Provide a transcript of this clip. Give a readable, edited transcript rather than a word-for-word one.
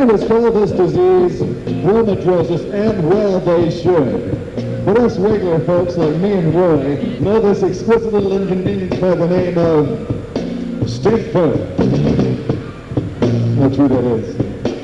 Scientists call this disease rheumatrosis, and well they should. But us regular folks like me and Roy know this exquisite little inconvenience by the name of stink foot. How true that is.